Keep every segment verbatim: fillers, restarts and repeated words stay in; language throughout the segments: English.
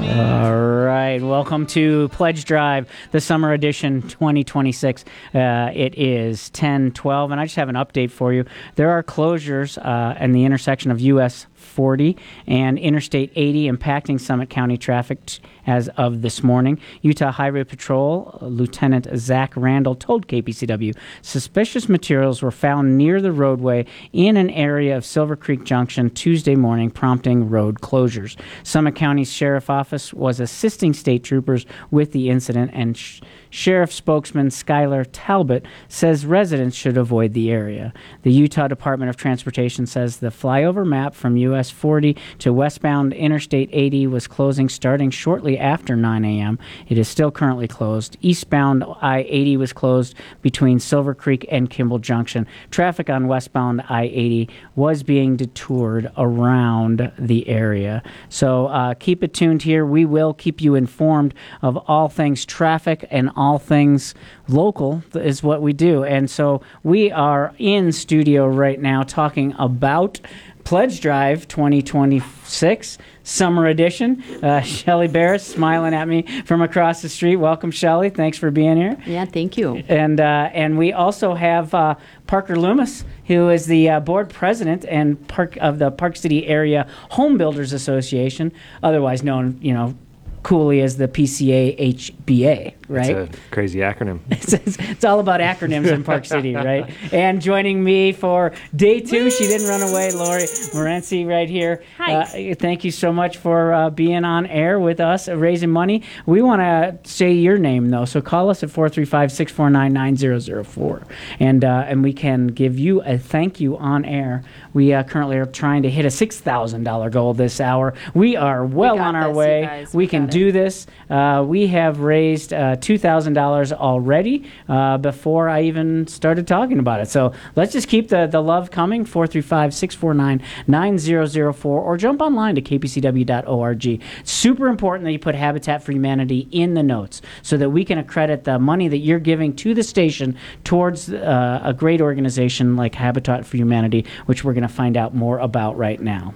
All right, welcome to Pledge Drive, the summer edition twenty twenty-six. Uh, it is ten twelve, and I just have an update for you. There are closures uh, in the intersection of U S forty and Interstate eighty impacting Summit County traffic t- as of this morning. Utah Highway Patrol uh, Lieutenant Zach Randall told K P C W suspicious materials were found near the roadway in an area of Silver Creek Junction Tuesday morning, prompting road closures. Summit County's Sheriff Office was assisting state troopers with the incident, and sh- Sheriff spokesman Skylar Talbot says residents should avoid the area. The Utah Department of Transportation says the flyover map from U S forty to westbound Interstate eighty was closing starting shortly after nine a.m. It is still currently closed. Eastbound I eighty was closed between Silver Creek and Kimball Junction. Traffic on westbound I eighty was being detoured around the area. So uh, keep it tuned here. We will keep you informed of all things traffic and all things local is what we do. And so we are in studio right now talking about Pledge Drive twenty twenty-six Summer Edition. Uh, Shelly Barris smiling at me from across the street. Welcome, Shelly. Thanks for being here. Yeah, thank you. And uh, and we also have uh, Parker Loomis, who is the uh, board president and Park of the Park City Area Home Builders Association, otherwise known, you know, coolly as the P C A H B A, right? It's a crazy acronym. it's, it's, it's all about acronyms in Park City, right? And joining me for day two, Woo! She didn't run away, Lori Morency right here. Hi. Uh, thank you so much for uh, being on air with us, uh, raising money. We want to say your name, though, so call us at four three five, six four nine, nine zero zero four, and, uh, and we can give you a thank you on air. We uh, currently are trying to hit a six thousand dollars goal this hour. We are well we on our this, way. We, we can it. do this. Uh, we have raised uh, two thousand dollars already uh, before I even started talking about it. So let's just keep the, the love coming, four three five, six four nine, nine zero zero four, or jump online to k p c w dot org. Super important that you put Habitat for Humanity in the notes so that we can accredit the money that you're giving to the station towards uh, a great organization like Habitat for Humanity, which we're going to find out more about right now.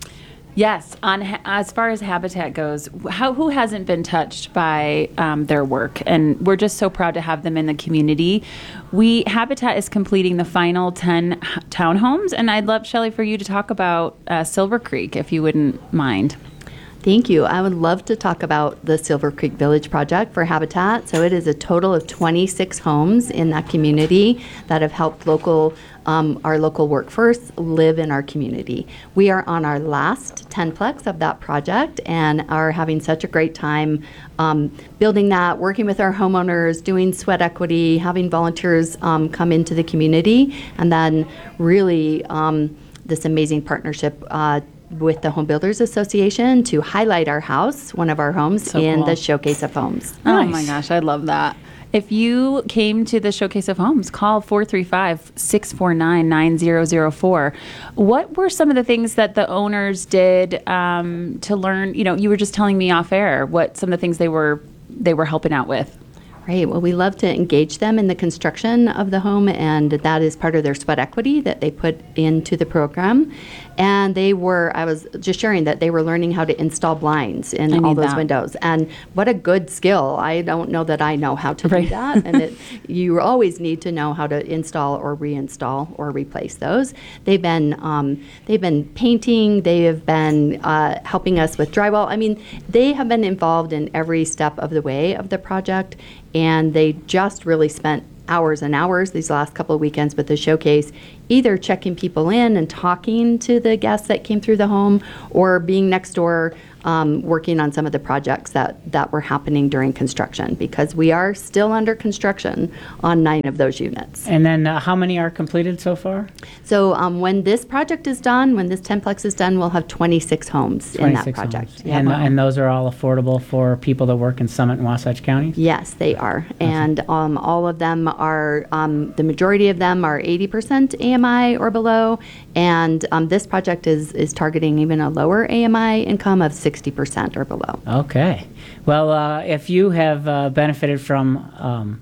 Yes, on as far as Habitat goes, how, who hasn't been touched by um, their work? And we're just so proud to have them in the community. We Habitat is completing the final ten townhomes, and I'd love, Shelly, for you to talk about uh, Silver Creek, if you wouldn't mind. Thank you. I would love to talk about the Silver Creek Village project for Habitat. So it is a total of twenty-six homes in that community that have helped local, um, our local workforce live in our community. We are on our last tenplex of that project and are having such a great time um, building that, working with our homeowners, doing sweat equity, having volunteers um, come into the community, and then really um, this amazing partnership uh, with the Home Builders Association to highlight our house, one of our homes, so in cool. the Showcase of Homes. Oh Nice. my gosh, I love that. If you came to the Showcase of Homes, call four three five, six four nine, nine zero zero four. What were some of the things that the owners did um, to learn? You know, you were just telling me off air what some of the things they were they were helping out with. Right. Well, we love to engage them in the construction of the home, and that is part of their sweat equity that they put into the program. And they were, I was just sharing that they were learning how to install blinds in I all need those that. windows. And what a good skill. I don't know that I know how to Right. do that. And it, you always need to know how to install or reinstall or replace those. They've been, um, they've been painting. They have been uh, helping us with drywall. I mean, they have been involved in every step of the way of the project. And they just really spent hours and hours these last couple of weekends with the showcase, either checking people in and talking to the guests that came through the home, or being next door um, working on some of the projects that, that were happening during construction, because we are still under construction on nine of those units. And then uh, how many are completed so far? So um, when this project is done, when this tenplex is done, we'll have twenty-six homes in that twenty-six project. homes. Yeah. And, and those are all affordable for people that work in Summit and Wasatch counties? Yes, they are. And um, all of them are, um, the majority of them are eighty percent A M I or below. And um, this project is, is targeting even a lower A M I income of sixty percent or below. Okay. Well, uh, if you have uh, benefited from um,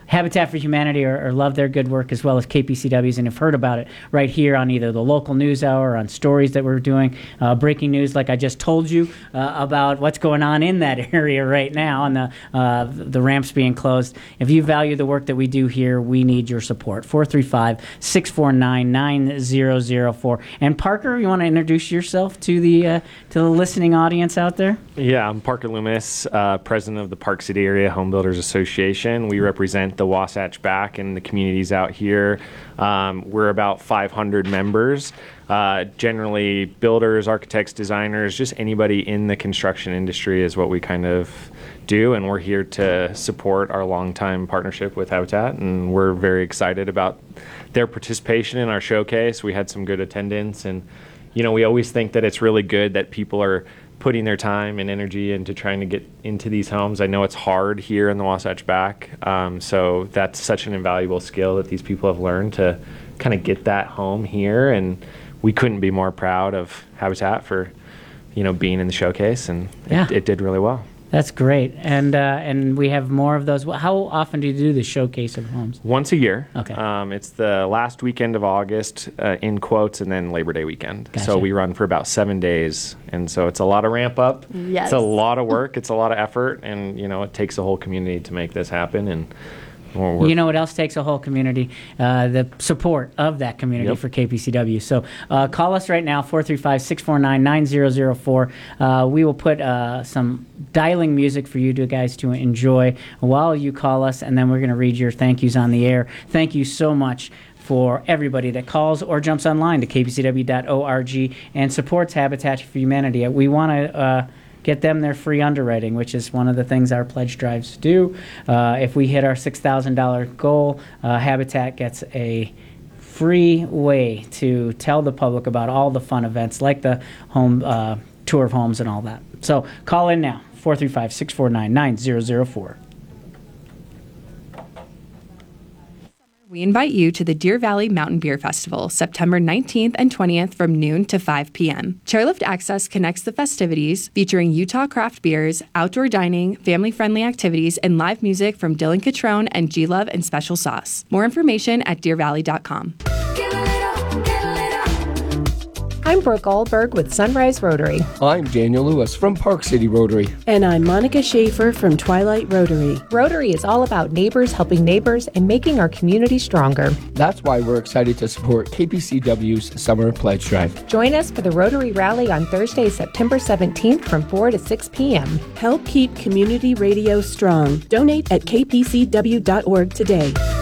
Habitat for Humanity or, or love their good work, as well as K P C W's, and have heard about it right here on either the local news hour or on stories that we're doing, uh, breaking news like I just told you uh, about what's going on in that area right now and the, uh, the ramps being closed. If you value the work that we do here, we need your support. four three five, six four nine, nine zero zero four. And Parker, you want to introduce yourself to the uh, to the listening audience out there? Yeah, I'm Parker Loomis, uh, president of the Park City Area Home Builders Association. We represent the Wasatch Back and the communities out here. Um, we're about five hundred members, uh, generally builders, architects, designers, just anybody in the construction industry is what we kind of do, and we're here to support our longtime partnership with Habitat, and we're very excited about their participation in our showcase. We had some good attendance, and you know, we always think that it's really good that people are putting their time and energy into trying to get into these homes. I know it's hard here in the Wasatch Back, um, so that's such an invaluable skill that these people have learned to kind of get that home here, and we couldn't be more proud of Habitat for, you know, being in the showcase, and Yeah. it, it did really well. That's great. And uh, and we have more of those. How often do you do the showcase of homes? Once a year. Okay. Um, it's the last weekend of August, uh, in quotes, and then Labor Day weekend. Gotcha. So we run for about seven days, and so it's a lot of ramp up. Yes. It's a lot of work. It's a lot of effort, and you know, it takes a whole community to make this happen. And we're, we're You know what else takes a whole community? Uh, the support of that community Yep. for K P C W. So uh, call us right now, four three five, six four nine, nine zero zero four. Uh, we will put uh, some dialing music for you to guys to enjoy while you call us, and then we're going to read your thank yous on the air. Thank you so much for everybody that calls or jumps online to k p c w dot org and supports Habitat for Humanity. We want to uh, get them their free underwriting, which is one of the things our pledge drives do. Uh, if we hit our six thousand dollars goal, uh, Habitat gets a free way to tell the public about all the fun events like the home uh, tour of homes and all that. So call in now, four three five, six four nine, nine zero zero four. We invite you to the Deer Valley Mountain Beer Festival, September nineteenth and twentieth from noon to five p.m. Chairlift Access connects the festivities, featuring Utah craft beers, outdoor dining, family-friendly activities, and live music from Dylan Catrone and G-Love and Special Sauce. More information at deer valley dot com. I'm Brooke Allberg with Sunrise Rotary. I'm Daniel Lewis from Park City Rotary. And I'm Monica Schaefer from Twilight Rotary. Rotary is all about neighbors helping neighbors and making our community stronger. That's why we're excited to support K P C W's Summer Pledge Drive. Join us for the Rotary Rally on Thursday, September seventeenth from four to six p.m. Help keep community radio strong. Donate at k p c w dot org today.